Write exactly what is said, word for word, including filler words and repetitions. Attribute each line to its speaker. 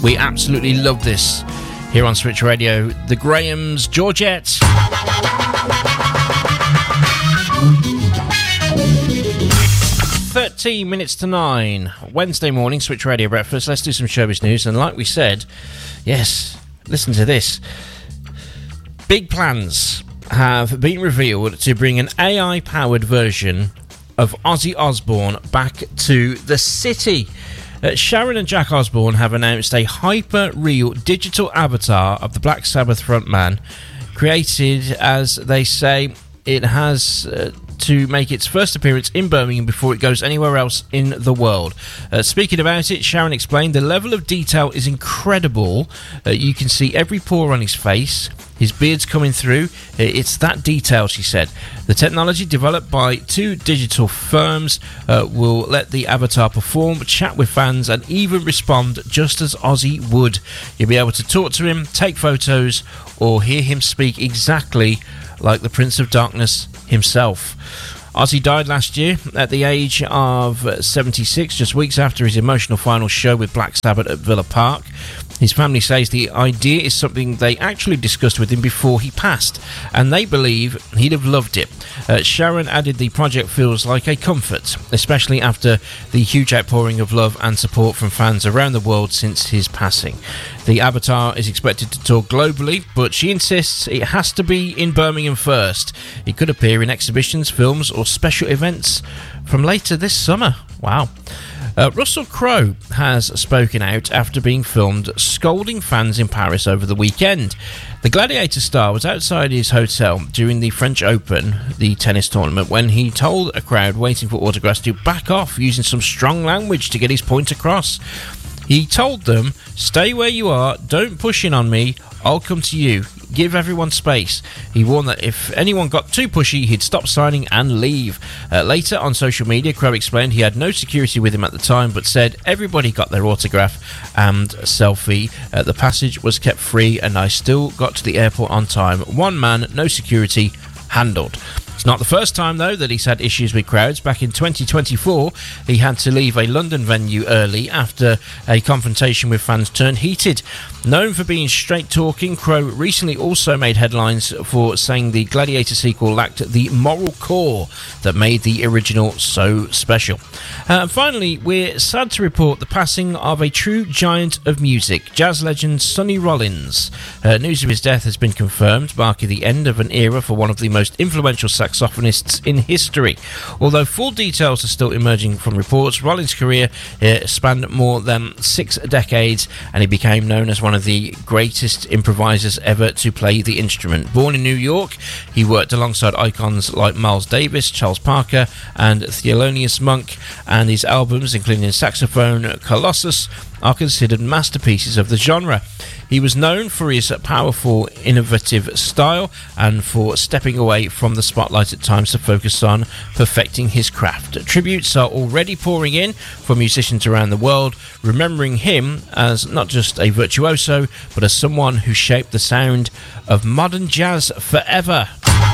Speaker 1: We absolutely love this here on Switch Radio. The Grahams, Georgette. thirteen minutes to nine, Wednesday morning, Switch Radio Breakfast. Let's do some showbiz news. And like we said, yes, listen to this. Big plans have been revealed to bring an A I-powered version of Ozzy Osbourne back to the city. Uh, Sharon and Jack Osbourne have announced a hyper-real digital avatar of the Black Sabbath frontman, created, as they say, it has uh, to make its first appearance in Birmingham before it goes anywhere else in the world. Uh, speaking about it, Sharon explained, the level of detail is incredible. Uh, you can see every pore on his face. His beard's coming through. It's that detail, she said. The technology developed by two digital firms uh, will let the avatar perform, chat with fans, and even respond just as Ozzy would. You'll be able to talk to him, take photos, or hear him speak exactly like the Prince of Darkness himself. Ozzy died last year at the age of seventy-six, just weeks after his emotional final show with Black Sabbath at Villa Park. His family says the idea is something they actually discussed with him before he passed, and they believe he'd have loved it. Uh, Sharon added the project feels like a comfort, especially after the huge outpouring of love and support from fans around the world since his passing. The avatar is expected to tour globally, but she insists it has to be in Birmingham first. It could appear in exhibitions, films, or special events from later this summer. Wow. Uh, Russell Crowe has spoken out after being filmed scolding fans in Paris over the weekend. The Gladiator star was outside his hotel during the French Open, the tennis tournament, when he told a crowd waiting for autographs to back off, using some strong language to get his point across. He told them, "Stay where you are, don't push in on me, I'll come to you. Give everyone space." He warned that if anyone got too pushy, he'd stop signing and leave. Uh, later on social media, Crowe explained he had no security with him at the time, but said everybody got their autograph and selfie. Uh, the passage was kept free and I still got to the airport on time. One man, no security, handled. It's not the first time, though, that he's had issues with crowds. Back in twenty twenty-four, he had to leave a London venue early after a confrontation with fans turned heated. Known for being straight-talking, Crowe recently also made headlines for saying the Gladiator sequel lacked the moral core that made the original so special. Uh, and finally, we're sad to report the passing of a true giant of music, jazz legend Sonny Rollins. Uh, news of his death has been confirmed, marking the end of an era for one of the most influential saxophonists in history. Although full details are still emerging from reports, Rollins' career uh, spanned more than six decades, and he became known as one of the greatest improvisers ever to play the instrument. Born in New York, he worked alongside icons like Miles Davis, Charles Parker, and Thelonious Monk, and his albums, including Saxophone Colossus, are considered masterpieces of the genre. He was known for his powerful, innovative style and for stepping away from the spotlight at times to focus on perfecting his craft. Tributes are already pouring in from musicians around the world, remembering him as not just a virtuoso, but as someone who shaped the sound of modern jazz forever.